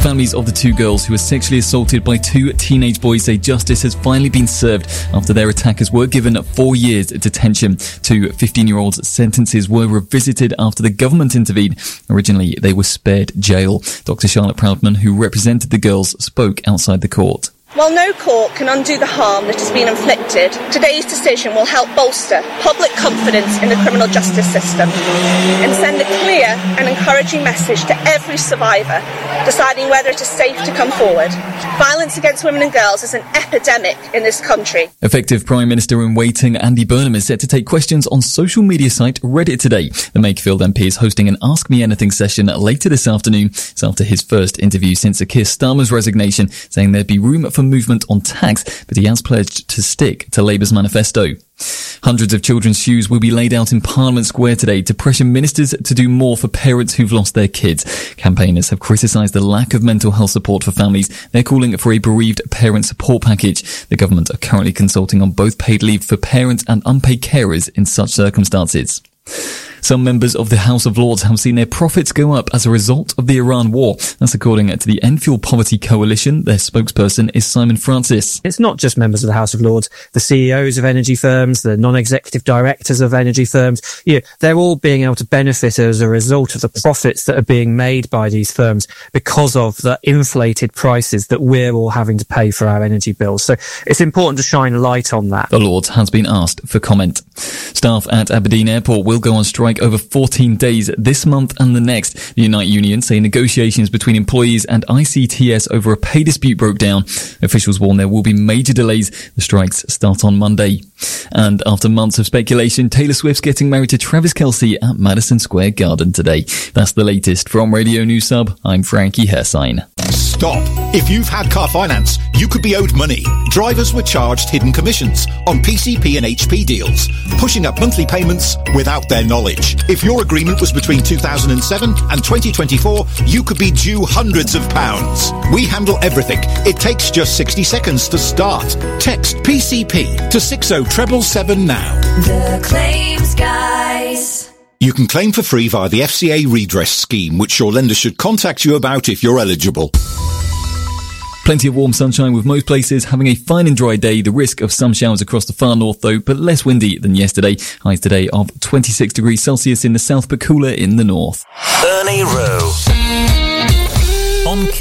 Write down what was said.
Families of the two girls who were sexually assaulted by two teenage boys say justice has finally been served after their attackers were given 4 years detention. Two 15-year-olds' sentences were revisited after the government intervened. Originally, they were spared jail. Dr. Charlotte Proudman, who represented the girls, spoke outside the court. While no court can undo the harm that has been inflicted, today's decision will help bolster public confidence in the criminal justice system and send a clear and encouraging message to every survivor deciding whether it is safe to come forward. Violence against women and girls is an epidemic in this country. Effective Prime Minister in waiting Andy Burnham is set to take questions on social media site Reddit today. The Makerfield MP is hosting an Ask Me Anything session later this afternoon. It's after his first interview since Keir Starmer's resignation, saying there'd be room for movement on tax, but he has pledged to stick to Labour's manifesto. Hundreds of children's shoes will be laid out in Parliament Square today to pressure ministers to do more for parents who've lost their kids. Campaigners have criticised the lack of mental health support for families. They're calling for a bereaved parent support package. The government are currently consulting on both paid leave for parents and unpaid carers in such circumstances. Some members of the House of Lords have seen their profits go up as a result of the Iran war. That's according to the End Fuel Poverty Coalition. Their spokesperson is Simon Francis. It's not just members of the House of Lords. The CEOs of energy firms, the non-executive directors of energy firms, they're all being able to benefit as a result of the profits that are being made by these firms because of the inflated prices that we're all having to pay for our energy bills. So it's important to shine a light on that. The Lords has been asked for comment. Staff at Aberdeen Airport will go on strike over 14 days this month and the next. The Unite Union say negotiations between employees and ICTS over a pay dispute broke down. Officials warn there will be major delays. The strikes start on Monday. And after months of speculation, Taylor Swift's getting married to Travis Kelce at Madison Square Garden today. That's the latest from Radio News Sub. I'm Frankie Hersign. Stop. If you've had car finance, you could be owed money. Drivers were charged hidden commissions on PCP and HP deals, pushing up monthly payments without their knowledge. If your agreement was between 2007 and 2024, you could be due hundreds of pounds. We handle everything. It takes just 60 seconds to start. Text PCP to 60777 now. The Claims Guys. You can claim for free via the FCA redress scheme, which your lender should contact you about if you're eligible. Plenty of warm sunshine with most places having a fine and dry day. The risk of some showers across the far north though, but less windy than yesterday. Highs today of 26 degrees Celsius in the south, but cooler in the north. Ernie Rowe on